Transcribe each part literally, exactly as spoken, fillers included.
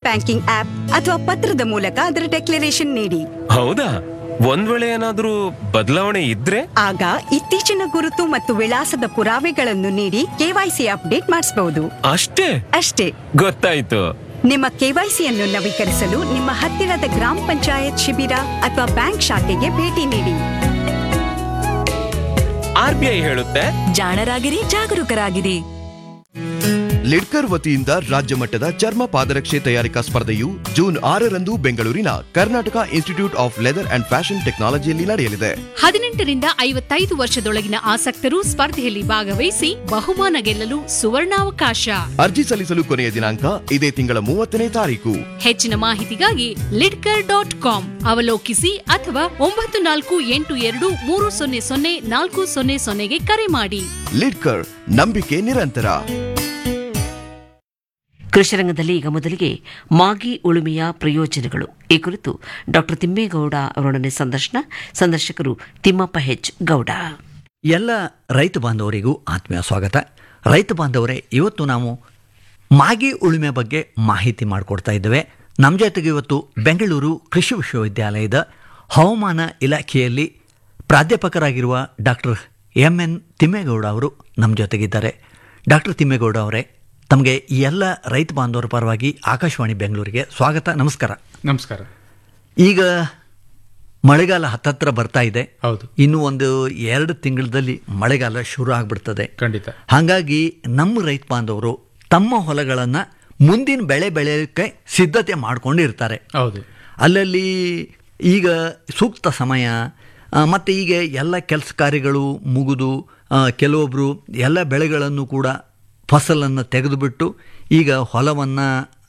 Banking app ಅಥವಾ ಪತ್ರದ ಮೂಲಕ ಅದರ ಡೆಕ್ಲರೇಷನ್ ನೀಡಿ. ಹೌದಾ? ಒಂದ್ ವೇಳೆ ಏನಾದ್ರೂ ಬದಲಾವಣೆ ಇದ್ರೆ ಆಗ ಇತ್ತೀಚಿನ ಗುರುತು ಮತ್ತು ವಿಳಾಸದ ಪುರಾವೆಗಳನ್ನು ನೀಡಿ ಕೆವೈಸಿ ಅಪ್ಡೇಟ್ ಮಾಡಿಸಬಹುದು. ಅಷ್ಟೇ ಅಷ್ಟೇ ಗೊತ್ತಾಯ್ತು. ನಿಮ್ಮ ಕೆವೈಸಿಯನ್ನು ನವೀಕರಿಸಲು ನಿಮ್ಮ ಹತ್ತಿರದ ಗ್ರಾಮ ಪಂಚಾಯತ್ ಶಿಬಿರ ಅಥವಾ ಬ್ಯಾಂಕ್ ಶಾಖೆಗೆ ಭೇಟಿ ನೀಡಿ. ಆರ್ ಬಿ ಐ ಹೇಳುತ್ತೆ, ಜಾಣರಾಗಿರಿ, ಜಾಗರೂಕರಾಗಿರಿ. ಲಿಡ್ಕರ್ ವತಿಯಿಂದ ರಾಜ್ಯ ಮಟ್ಟದ ಚರ್ಮ ಪಾದರಕ್ಷೆ ತಯಾರಿಕಾ ಸ್ಪರ್ಧೆಯು ಜೂನ್ ಆರರಂದು ಬೆಂಗಳೂರಿನ Karnataka institute of leather and fashion ಟೆಕ್ನಾಲಜಿಯಲ್ಲಿ ನಡೆಯಲಿದೆ. ಹದಿನೆಂಟರಿಂದ ಐವತ್ತೈದು ವರ್ಷದೊಳಗಿನ ಆಸಕ್ತರು ಸ್ಪರ್ಧೆಯಲ್ಲಿ ಭಾಗವಹಿಸಿ ಬಹುಮಾನ ಗೆಲ್ಲಲು ಸುವರ್ಣಾವಕಾಶ. ಅರ್ಜಿ ಸಲ್ಲಿಸಲು ಕೊನೆಯ ದಿನಾಂಕ ಇದೇ ತಿಂಗಳ ಮೂವತ್ತನೇ ತಾರೀಕು. ಹೆಚ್ಚಿನ ಮಾಹಿತಿಗಾಗಿ ಲಿಡ್ಕರ್ ಡಾಟ್ ಕಾಮ್ ಅವಲೋಕಿಸಿ ಅಥವಾ ಒಂಬತ್ತು ನಾಲ್ಕು ಎಂಟು ಎರಡು ಮೂರು ಸೊನ್ನೆ ಸೊನ್ನೆ ನಾಲ್ಕು ಸೊನ್ನೆ ಸೊನ್ನೆಗೆ ಕರೆ ಮಾಡಿ. ಲಿಡ್ಕರ್, ನಂಬಿಕೆ ನಿರಂತರ. ಕೃಷಿರಂಗದಲ್ಲಿ ಈಗ ಮೊದಲಿಗೆ ಮಾಗಿ ಉಳುಮೆಯ ಪ್ರಯೋಜನಗಳು ಈ ಕುರಿತು ಡಾಕ್ಟರ್ ತಿಮ್ಮೇಗೌಡ ಅವರೊಡನೆ ಸಂದರ್ಶನ. ಸಂದರ್ಶಕರು ತಿಮ್ಮಪ್ಪ ಹೆಚ್ ಗೌಡ. ಎಲ್ಲ ರೈತ ಬಾಂಧವರಿಗೂ ಆತ್ಮೀಯ ಸ್ವಾಗತ. ರೈತ ಬಾಂಧವರೇ, ಇವತ್ತು ನಾವು ಮಾಗಿ ಉಳುಮೆ ಬಗ್ಗೆ ಮಾಹಿತಿ ಮಾಡಿಕೊಡ್ತಾ ಇದ್ದೇವೆ. ನಮ್ಮ ಜೊತೆಗೆ ಇವತ್ತು ಬೆಂಗಳೂರು ಕೃಷಿ ವಿಶ್ವವಿದ್ಯಾಲಯದ ಹವಾಮಾನ ಇಲಾಖೆಯಲ್ಲಿ ಪ್ರಾಧ್ಯಾಪಕರಾಗಿರುವ ಡಾಕ್ಟರ್ ಎಂ ಎನ್ ತಿಮ್ಮೇಗೌಡ ಅವರು ನಮ್ಮ ಜೊತೆಗಿದ್ದಾರೆ. ಡಾಕ್ಟರ್ ತಿಮ್ಮೇಗೌಡ ಅವರೇ, ತಮಗೆ ಈ ಎಲ್ಲ ರೈತ ಬಾಂಧವರ ಪರವಾಗಿ ಆಕಾಶವಾಣಿ ಬೆಂಗಳೂರಿಗೆ ಸ್ವಾಗತ. ನಮಸ್ಕಾರ. ನಮಸ್ಕಾರ. ಈಗ ಮಳೆಗಾಲ ಹತ್ತತ್ರ ಬರ್ತಾ ಇದೆ. ಹೌದು. ಇನ್ನು ಒಂದು ಎರಡು ತಿಂಗಳಲ್ಲಿ ಮಳೆಗಾಲ ಶುರು ಆಗ್ಬಿಡ್ತದೆ. ಖಂಡಿತ. ಹಾಗಾಗಿ ನಮ್ಮ ರೈತ ಬಾಂಧವರು ತಮ್ಮ ಹೊಲಗಳನ್ನು ಮುಂದಿನ ಬೆಳೆ ಬೆಳೆಯೋಕ್ಕೆ ಸಿದ್ಧತೆ ಮಾಡ್ಕೊಂಡಿರ್ತಾರೆ. ಹೌದು. ಅಲ್ಲಲ್ಲಿ ಈಗ ಸೂಕ್ತ ಸಮಯ ಮತ್ತು ಈಗ ಎಲ್ಲ ಕೆಲಸ ಕಾರ್ಯಗಳು ಮುಗಿದು ಕೆಲವೊಬ್ಬರು ಎಲ್ಲ ಬೆಳೆಗಳನ್ನು ಕೂಡ ಫಸಲನ್ನು ತೆಗೆದುಬಿಟ್ಟು ಈಗ ಹೊಲವನ್ನು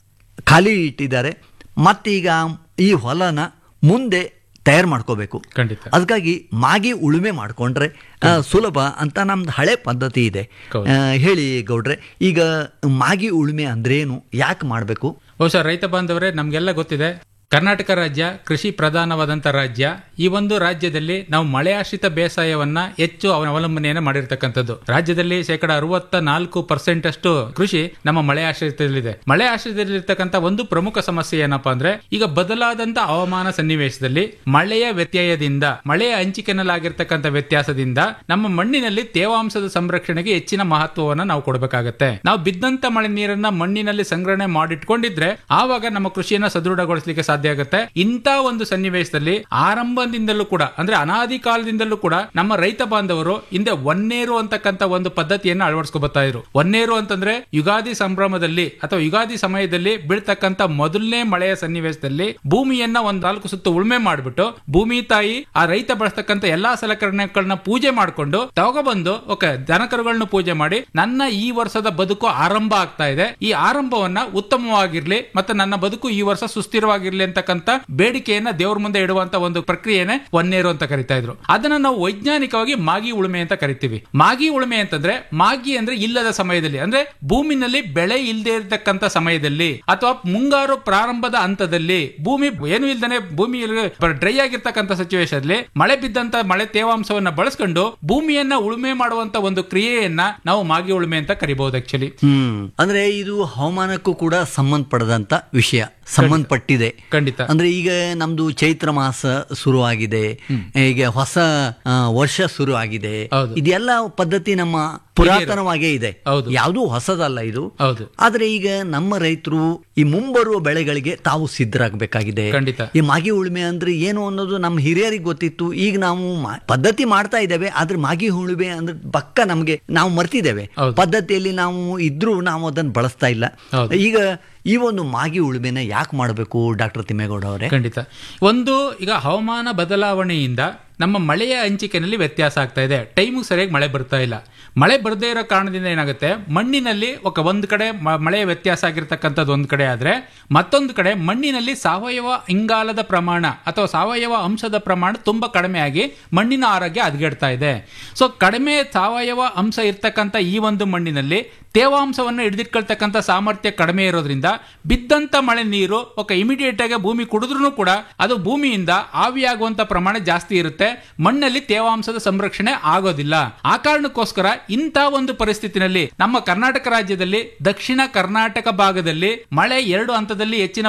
ಖಾಲಿ ಇಟ್ಟಿದ್ದಾರೆ. ಮತ್ತೀಗ ಈ ಹೊಲನ ಮುಂದೆ ತಯಾರು ಮಾಡ್ಕೋಬೇಕು. ಖಂಡಿತ. ಅದಕ್ಕಾಗಿ ಮಾಗಿ ಉಳುಮೆ ಮಾಡಿಕೊಂಡ್ರೆ ಸುಲಭ ಅಂತ ನಮ್ದು ಹಳೆ ಪದ್ಧತಿ ಇದೆ. ಹೇಳಿ ಗೌಡ್ರೆ, ಈಗ ಮಾಗಿ ಉಳುಮೆ ಅಂದ್ರೇನು, ಯಾಕೆ ಮಾಡಬೇಕು? ಬಹುಶಃ ರೈತ ಬಾಂಧವರೇ, ನಮಗೆಲ್ಲ ಗೊತ್ತಿದೆ, ಕರ್ನಾಟಕ ರಾಜ್ಯ ಕೃಷಿ ಪ್ರಧಾನವಾದಂಥ ರಾಜ್ಯ. ಈ ಒಂದು ರಾಜ್ಯದಲ್ಲಿ ನಾವು ಮಳೆ ಆಶ್ರಿತ ಬೇಸಾಯವನ್ನ ಹೆಚ್ಚು ಅವಲಂಬನೆಯನ್ನು ಮಾಡಿರ್ತಕ್ಕಂಥದ್ದು. ರಾಜ್ಯದಲ್ಲಿ ಶೇಕಡ ಅರವತ್ತ ನಾಲ್ಕು ಪರ್ಸೆಂಟ್ ಅಷ್ಟು ಕೃಷಿ ನಮ್ಮ ಮಳೆ ಆಶ್ರಿತದಲ್ಲಿದೆ. ಮಳೆ ಆಶ್ರಿತದಲ್ಲಿರ್ತಕ್ಕಂಥ ಒಂದು ಪ್ರಮುಖ ಸಮಸ್ಯೆ ಏನಪ್ಪಾ ಅಂದ್ರೆ, ಈಗ ಬದಲಾದಂತ ಹವಾಮಾನ ಸನ್ನಿವೇಶದಲ್ಲಿ ಮಳೆಯ ವ್ಯತ್ಯಯದಿಂದ, ಮಳೆಯ ಹಂಚಿಕೆನಲ್ಲಾಗಿರ್ತಕ್ಕಂಥ ವ್ಯತ್ಯಾಸದಿಂದ ನಮ್ಮ ಮಣ್ಣಿನಲ್ಲಿ ತೇವಾಂಶದ ಸಂರಕ್ಷಣೆಗೆ ಹೆಚ್ಚಿನ ಮಹತ್ವವನ್ನು ನಾವು ಕೊಡಬೇಕಾಗತ್ತೆ. ನಾವು ಬಿದ್ದಂತ ಮಳೆ ನೀರನ್ನ ಮಣ್ಣಿನಲ್ಲಿ ಸಂಗ್ರಹಣೆ ಮಾಡಿಟ್ಕೊಂಡಿದ್ರೆ ಆವಾಗ ನಮ್ಮ ಕೃಷಿಯನ್ನ ಸದೃಢಗೊಳಿಸಲಿಕ್ಕೆ ಸಾಧ್ಯ ಆಗುತ್ತೆ. ಇಂಥ ಒಂದು ಸನ್ನಿವೇಶದಲ್ಲಿ ಆರಂಭದಿಂದಲೂ ಕೂಡ, ಅಂದ್ರೆ ಅನಾದಿ ಕಾಲದಿಂದಲೂ ಕೂಡ ನಮ್ಮ ರೈತ ಬಾಂಧವರು ಹಿಂದೆ ಒನ್ನೇರು ಅಂತಕ್ಕಂಥ ಒಂದು ಪದ್ಧತಿಯನ್ನು ಅಳವಡಿಸ್ಕೊಬತ್ತಾ ಇದ್ರು. ಒನ್ನೇರು ಅಂತಂದ್ರೆ ಯುಗಾದಿ ಸಂಭ್ರಮದಲ್ಲಿ ಅಥವಾ ಯುಗಾದಿ ಸಮಯದಲ್ಲಿ ಬೀಳ್ತಕ್ಕಂಥ ಮೊದಲನೇ ಮಳೆಯ ಸನ್ನಿವೇಶದಲ್ಲಿ ಭೂಮಿಯನ್ನ ಒಂದ್ ನಾಲ್ಕು ಸುತ್ತು ಉಳುಮೆ ಮಾಡಿಬಿಟ್ಟು ಭೂಮಿ ತಾಯಿ ಆ ರೈತ ಬಳಸ್ತಕ್ಕಂಥ ಎಲ್ಲಾ ಸಲಕರಣೆಗಳನ್ನ ಪೂಜೆ ಮಾಡಿಕೊಂಡು ತಗೊಬಂದು ಓಕೆ ದನಕರುಗಳನ್ನ ಪೂಜೆ ಮಾಡಿ, ನನ್ನ ಈ ವರ್ಷದ ಬದುಕು ಆರಂಭ ಆಗ್ತಾ ಇದೆ, ಈ ಆರಂಭವನ್ನ ಉತ್ತಮವಾಗಿರ್ಲಿ ಮತ್ತೆ ನನ್ನ ಬದುಕು ಈ ವರ್ಷ ಸುಸ್ಥಿರವಾಗಿರ್ಲಿ ಅಂತಕ್ಕಂಥ ಬೇಡಿಕೆಯನ್ನ ದೇವರ ಮುಂದೆ ಇಡುವಂತ ಒಂದು ಪ್ರಕ್ರಿಯೆನೆ ಒನ್ನೇರು ಅಂತ ಕರಿತಾ ಇದ್ರು. ಅದನ್ನ ನಾವು ವೈಜ್ಞಾನಿಕವಾಗಿ ಮಾಗಿ ಉಳುಮೆ ಅಂತ ಕರಿತೀವಿ. ಮಾಗಿ ಉಳುಮೆ ಅಂತಂದ್ರೆ, ಮಾಗಿ ಅಂದ್ರೆ ಇಲ್ಲದ ಸಮಯದಲ್ಲಿ, ಅಂದ್ರೆ ಭೂಮಿನಲ್ಲಿ ಬೆಳೆ ಇಲ್ಲದೆ ಇರತಕ್ಕಂತ ಸಮಯದಲ್ಲಿ ಅಥವಾ ಮುಂಗಾರು ಪ್ರಾರಂಭದ ಹಂತದಲ್ಲಿ ಭೂಮಿ ಏನು ಇಲ್ದೇನೆ ಭೂಮಿ ಡ್ರೈ ಆಗಿರ್ತಕ್ಕಂಥ ಸಿಚುವೇಶನ್ ಅಲ್ಲಿ ಮಳೆ ಬಿದ್ದಂತ ಮಳೆ ತೇವಾಂಶವನ್ನ ಬಳಸ್ಕೊಂಡು ಭೂಮಿಯನ್ನ ಉಳುಮೆ ಮಾಡುವಂತ ಒಂದು ಕ್ರಿಯೆಯನ್ನ ನಾವು ಮಾಗಿ ಉಳುಮೆ ಅಂತ ಕರಿಬಹುದು. ಆಕ್ಚುಲಿ ಹ್ಮ್ ಅಂದ್ರೆ ಇದು ಹವಾಮಾನಕ್ಕೂ ಕೂಡ ಸಂಬಂಧಪಡದಂತ ವಿಷಯ, ಸಂಬಂಧಪಟ್ಟಿದೆ. ಖಂಡಿತ. ಅಂದ್ರೆ ಈಗ ನಮ್ದು ಚೈತ್ರ ಮಾಸ ಶುರುವಾಗಿದೆ, ಈಗ ಹೊಸ ವರ್ಷ ಶುರು ಆಗಿದೆ. ಇದೆಲ್ಲ ಪದ್ಧತಿ ನಮ್ಮ ಪುರಾತನವಾಗೇ ಇದೆ, ಯಾವುದೂ ಹೊಸದಲ್ಲ ಇದು. ಆದ್ರೆ ಈಗ ನಮ್ಮ ರೈತರು ಈ ಮುಂಬರುವ ಬೆಳೆಗಳಿಗೆ ತಾವು ಸಿದ್ಧರಾಗಬೇಕಾಗಿದೆ. ಈ ಮಾಗಿ ಉಳುಮೆ ಅಂದ್ರೆ ಏನು ಅನ್ನೋದು ನಮ್ಮ ಹಿರಿಯರಿಗೆ ಗೊತ್ತಿತ್ತು. ಈಗ ನಾವು ಪದ್ಧತಿ ಮಾಡ್ತಾ ಇದ್ದೇವೆ, ಆದ್ರೆ ಮಾಗಿ ಉಳುಮೆ ಅಂದ್ರೆ ಬಕ್ಕ ನಮ್ಗೆ ನಾವು ಮರ್ತಿದ್ದೇವೆ. ಪದ್ಧತಿಯಲ್ಲಿ ನಾವು ಇದ್ರೂ ನಾವು ಅದನ್ನು ಬಳಸ್ತಾ ಇಲ್ಲ. ಈಗ ಈ ಒಂದು ಮಾಗಿ ಉಳುಮೆನ ಯಾಕೆ ಮಾಡಬೇಕು ಡಾಕ್ಟರ್ ತಿಮ್ಮೇಗೌಡ ಅವರೇ? ಖಂಡಿತ. ಒಂದು, ಈಗ ಹವಾಮಾನ ಬದಲಾವಣೆಯಿಂದ ನಮ್ಮ ಮಳೆಯ ಹಂಚಿಕೆನಲ್ಲಿ ವ್ಯತ್ಯಾಸ ಆಗ್ತಾ ಇದೆ. ಟೈಮಿಗೆ ಸರಿಯಾಗಿ ಮಳೆ ಬರ್ತಾ ಇಲ್ಲ. ಮಳೆ ಬರದೇ ಇರೋ ಕಾರಣದಿಂದ ಏನಾಗುತ್ತೆ, ಮಣ್ಣಿನಲ್ಲಿ ఒక ಒಂದು ಕಡೆ ಮಳೆಯ ವ್ಯತ್ಯಾಸ ಆಗಿರ್ತಕ್ಕಂಥದ್ದು ಒಂದು ಕಡೆ ಆದ್ರೆ, ಮತ್ತೊಂದು ಕಡೆ ಮಣ್ಣಿನಲ್ಲಿ ಸಾವಯವ ಇಂಗಾಲದ ಪ್ರಮಾಣ ಅಥವಾ ಸಾವಯವ ಅಂಶದ ಪ್ರಮಾಣ ತುಂಬಾ ಕಡಿಮೆ ಆಗಿ ಮಣ್ಣಿನ ಆರೋಗ್ಯ ಹದಗೆಡ್ತಾ ಇದೆ. ಸೊ ಕಡಿಮೆ ಸಾವಯವ ಅಂಶ ಇರ್ತಕ್ಕಂಥ ಈ ಒಂದು ಮಣ್ಣಿನಲ್ಲಿ ತೇವಾಂಶವನ್ನು ಹಿಡಿದಿಟ್ಕೊಳ್ತಕ್ಕಂಥ ಸಾಮರ್ಥ್ಯ ಕಡಿಮೆ ಇರೋದ್ರಿಂದ ಬಿದ್ದಂತ ಮಳೆ ನೀರು ಓಕೆ ಇಮಿಡಿಯೇಟ್ ಆಗಿ ಭೂಮಿ ಕುಡಿದ್ರೂ ಕೂಡ ಅದು ಭೂಮಿಯಿಂದ ಆವಿಯಾಗುವಂತ ಪ್ರಮಾಣ ಜಾಸ್ತಿ ಇರುತ್ತೆ, ಮಣ್ಣಲ್ಲಿ ತೇವಾಂಶದ ಸಂರಕ್ಷಣೆ ಆಗೋದಿಲ್ಲ. ಆ ಕಾರಣಕ್ಕೋಸ್ಕರ ಇಂಥ ಒಂದು ಪರಿಸ್ಥಿತಿನಲ್ಲಿ ನಮ್ಮ ಕರ್ನಾಟಕ ರಾಜ್ಯದಲ್ಲಿ ದಕ್ಷಿಣ ಕರ್ನಾಟಕ ಭಾಗದಲ್ಲಿ ಮಳೆ ಎರಡು ಹಂತದಲ್ಲಿ ಹೆಚ್ಚಿನ